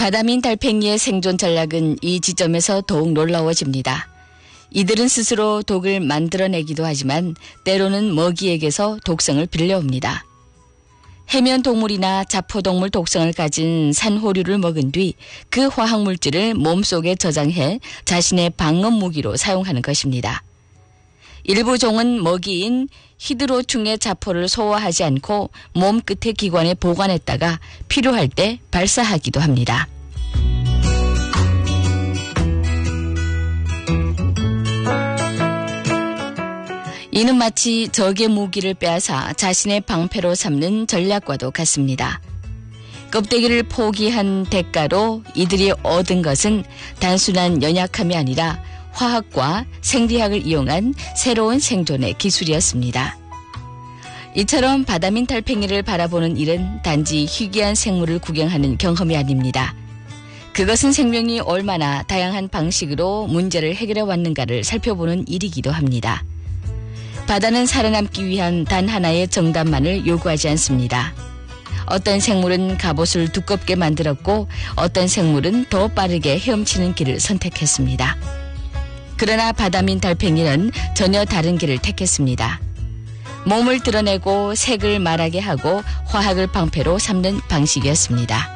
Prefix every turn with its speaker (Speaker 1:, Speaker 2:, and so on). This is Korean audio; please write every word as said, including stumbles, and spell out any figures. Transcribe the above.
Speaker 1: 바다민 달팽이의 생존 전략은 이 지점에서 더욱 놀라워집니다. 이들은 스스로 독을 만들어내기도 하지만 때로는 먹이에게서 독성을 빌려옵니다. 해면 동물이나 자포동물 독성을 가진 산호류를 먹은 뒤 그 화학물질을 몸속에 저장해 자신의 방어 무기로 사용하는 것입니다. 일부 종은 먹이인 히드로충의 자포를 소화하지 않고 몸 끝의 기관에 보관했다가 필요할 때 발사하기도 합니다. 이는 마치 적의 무기를 빼앗아 자신의 방패로 삼는 전략과도 같습니다. 껍데기를 포기한 대가로 이들이 얻은 것은 단순한 연약함이 아니라 화학과 생리학을 이용한 새로운 생존의 기술이었습니다. 이처럼 바다민 달팽이를 바라보는 일은 단지 희귀한 생물을 구경하는 경험이 아닙니다. 그것은 생명이 얼마나 다양한 방식으로 문제를 해결해 왔는가를 살펴보는 일이기도 합니다. 바다는 살아남기 위한 단 하나의 정답만을 요구하지 않습니다. 어떤 생물은 갑옷을 두껍게 만들었고 어떤 생물은 더 빠르게 헤엄치는 길을 선택했습니다. 그러나 바다민 달팽이는 전혀 다른 길을 택했습니다. 몸을 드러내고 색을 말하게 하고 화학을 방패로 삼는 방식이었습니다.